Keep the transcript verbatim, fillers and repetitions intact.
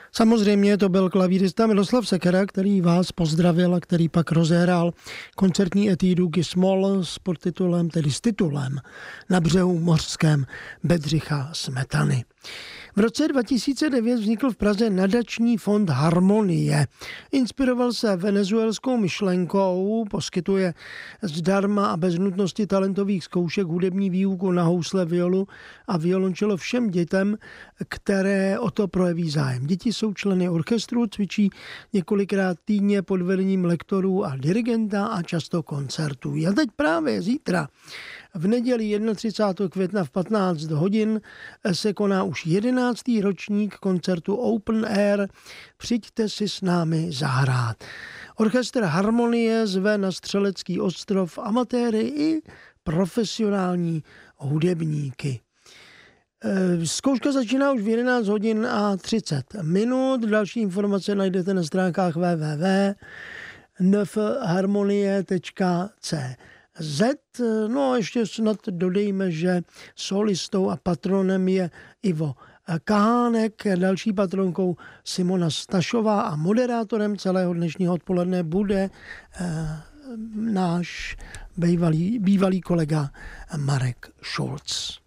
Samozřejmě to byl klavírista Miloslav Sekera, který vás pozdravil a který pak rozehral koncertní etídu Gis-moll s podtitulem, tedy s titulem Na břehu mořském Bedřicha Smetany. V roce dva tisíce devět vznikl v Praze nadační fond Harmonie. Inspiroval se venezuelskou myšlenkou, poskytuje zdarma a bez nutnosti talentových zkoušek hudební výuku na housle, violu a violončelo všem dětem, které o to projeví zájem. Děti jsou členy orchestru, cvičí několikrát týdně pod vedením lektorů a dirigenta a často koncertů. A teď právě zítra v neděli třicátého prvního května v patnáct hodin se koná už jedenáctý ročník koncertu Open Air. Přijďte si s námi zahrát. Orchestr Harmonie zve na Střelecký ostrov amatéry i profesionální hudebníky. Zkouška začíná už v jedenáct hodin a třicet minut. Další informace najdete na stránkách w w w tečka n f harmonie tečka c z. No a ještě snad dodejme, že solistou a patronem je Ivo Kahánek, další patronkou Simona Stašová a moderátorem celého dnešního odpoledne bude eh, náš bývalý, bývalý kolega Marek Šulc.